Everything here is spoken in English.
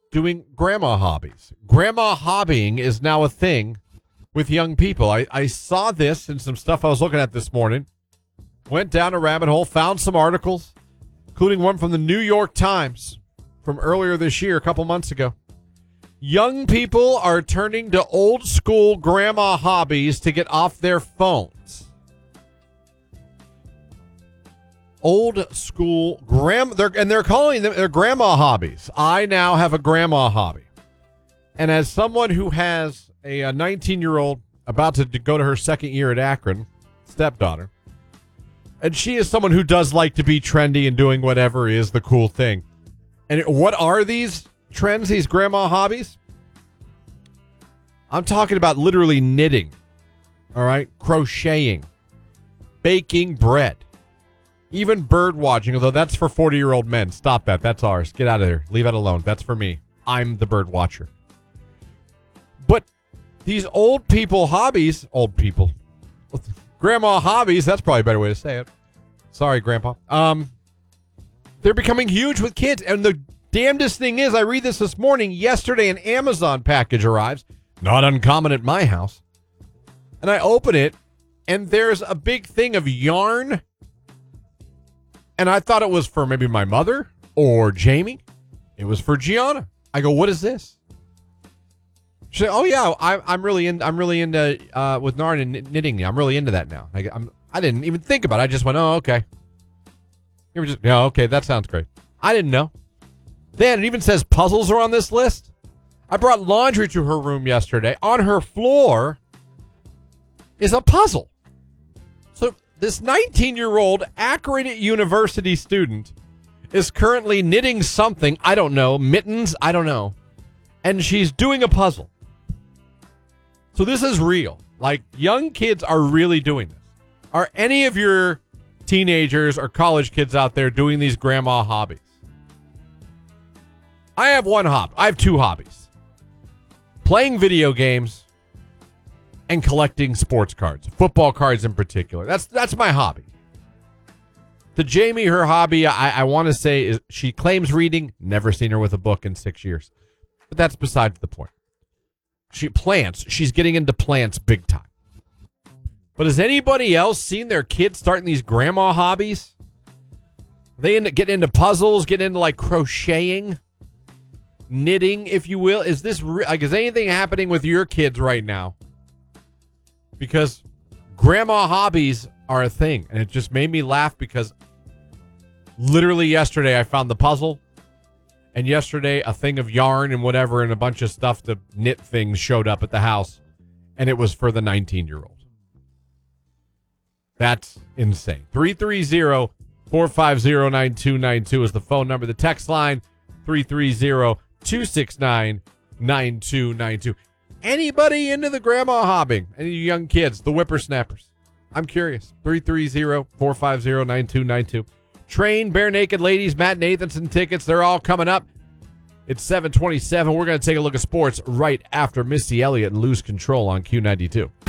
doing grandma hobbies. Grandma hobbying is now a thing with young people. I saw this in some stuff I was looking at this morning. Went down a rabbit hole, found some articles, including one from the New York Times from earlier this year, a couple months ago. Young people are turning to old school grandma hobbies to get off their phones. Old school they're calling them their grandma hobbies. I now have a grandma hobby. And as someone who has a 19-year-old about to go to her second year at Akron, stepdaughter, and she is someone who does like to be trendy and doing whatever is the cool thing. And what are these trends, these grandma hobbies? I'm talking about literally knitting, all right, crocheting, baking bread, even bird watching, although that's for 40-year-old men. Stop that. That's ours. Get out of there. Leave that alone. That's for me. I'm the bird watcher. But these old people hobbies, grandma hobbies, that's probably a better way to say it. Sorry, Grandpa. They're becoming huge with kids. And the damnedest thing is, I read this morning, yesterday an Amazon package arrives, not uncommon at my house. And I open it, and there's a big thing of yarn. And I thought it was for maybe my mother or Jamie. It was for Gianna. I go, what is this? She said, oh yeah, I'm really into with yarn and knitting. I'm really into that now. I didn't even think about it. I just went, oh, okay. You were just, yeah, okay, that sounds great. I didn't know. Then it even says puzzles are on this list. I brought laundry to her room yesterday. On her floor is a puzzle. So this 19-year-old Akron University student is currently knitting something. I don't know. Mittens? I don't know. And she's doing a puzzle. So this is real. Like, young kids are really doing this. Are any of your teenagers or college kids out there doing these grandma hobbies? I have one hobby. I have two hobbies. Playing video games and collecting sports cards. Football cards in particular. That's my hobby. To Jamie, her hobby, I want to say, is she claims reading. Never seen her with a book in 6 years. But that's besides the point. She's getting into plants big time. But has anybody else seen their kids starting these grandma hobbies? They end up getting into puzzles, getting into like crocheting, knitting, if you will. Is anything happening with your kids right now? Because grandma hobbies are a thing. And it just made me laugh because literally yesterday I found the puzzle. And yesterday, a thing of yarn and whatever and a bunch of stuff to knit things showed up at the house. And it was for the 19-year-old. That's insane. 330-450-9292 is the phone number. The text line, 330-269-9292. Anybody into the grandma hobbing? Any young kids, the whippersnappers? I'm curious. 330-450-9292. Train, Bare Naked Ladies, Matt Nathanson tickets. They're all coming up. It's 7:27. We're going to take a look at sports right after Missy Elliott and Lose Control on Q92.